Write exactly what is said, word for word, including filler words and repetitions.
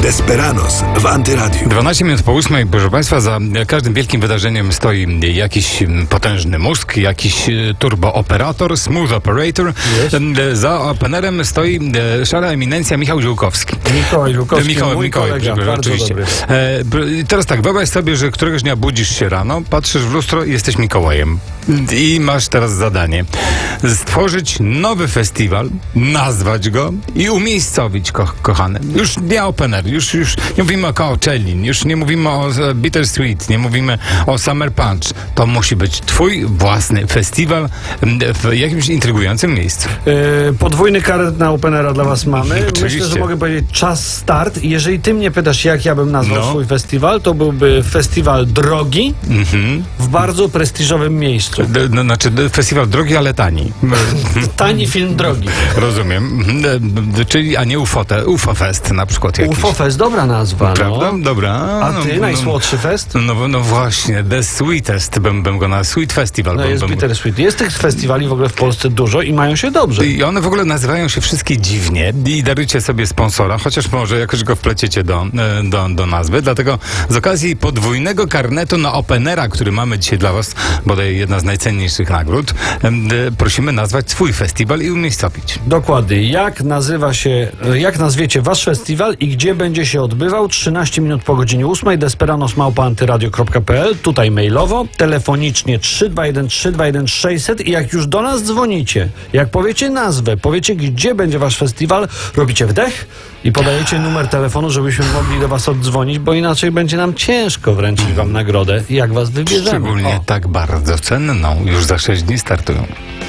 Desperados w Antyradiu. dwanaście minut po ósmej, proszę Państwa, za każdym wielkim wydarzeniem stoi jakiś potężny mózg, jakiś turbooperator, smooth operator. Jest. Za openerem stoi szara eminencja Michał Ziółkowski. Mikołaj Ziółkowski, Michał, mój Mikołaj, kolega, bardzo oczywiście. E, teraz tak, wyobraź sobie, że któregoś dnia budzisz się rano, patrzysz w lustro i jesteś Mikołajem. I masz teraz zadanie stworzyć nowy festiwal, nazwać go i umiejscowić, ko kochane. Już nie opener, już, już nie mówimy o Coachellin, już nie mówimy o Bittersweet, nie mówimy o Summer Punch. To musi być twój własny festiwal w jakimś intrygującym miejscu. Yy, podwójny karet na openera dla was mamy. Oczywiście. Myślę, że mogę powiedzieć czas start. I jeżeli ty mnie pytasz, jak ja bym nazwał no. swój festiwal, to byłby festiwal drogi mhm. w bardzo prestiżowym miejscu. D no, znaczy festiwal drogi, ale tani. Tani film drogi. Rozumiem. Czyli, a nie Ufotę, UFO Fest na przykład jakiś. UFO Fest, dobra nazwa. Prawda? No. Dobra. A ty, no, najsłodszy fest? No, no właśnie, The Sweetest bym, bym go na Sweet Festival. No bym, jest bym... Bittersweet. Jest tych festiwali w ogóle w Polsce dużo i mają się dobrze. I one w ogóle nazywają się wszystkie dziwnie i darujcie sobie sponsora, chociaż może jakoś go wpleciecie do, do, do nazwy. Dlatego z okazji podwójnego karnetu na openera, który mamy dzisiaj dla was, bodaj jedna z najcenniejszych nagród, prosimy nazwać swój festiwal i umiejscowić. Dokładnie. Jak nazywa się, jak nazwiecie wasz festiwal i gdzie będzie się odbywał? trzynaście minut po godzinie ósmej. Desperados małpa antyradio kropka p l. Tutaj mailowo, telefonicznie trzy dwa jeden trzy dwa jeden sześćset i jak już do nas dzwonicie, jak powiecie nazwę, powiecie gdzie będzie wasz festiwal, robicie wdech i podajecie numer telefonu, żebyśmy mogli do was oddzwonić, bo inaczej będzie nam ciężko wręczyć wam nagrodę, jak was wybierzemy. Szczególnie O. tak bardzo cenną. Już za sześć dni startują.